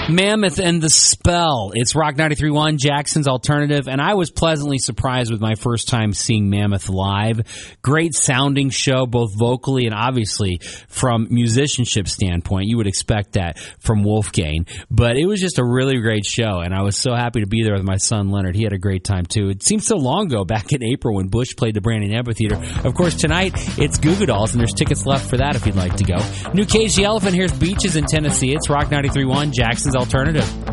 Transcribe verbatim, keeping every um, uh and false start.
Mammoth and the Spell. It's Rock ninety-three point one, Jackson's Alternative, and I was pleasantly surprised with my first time seeing Mammoth live. Great sounding show, both vocally and obviously from musicianship standpoint. You would expect that from Wolfgang, but it was just a really great show, and I was so happy to be there with my son Leonard. He had a great time too. It seems so long ago, back in April when Bush played the Brandon Amphitheater. Of course, tonight it's Goo Goo Dolls, and there's tickets left for that if you'd like to go. New Cage the Elephant, here's Beaches in Tennessee. It's Rock ninety-three point one, Jackson's Alternative.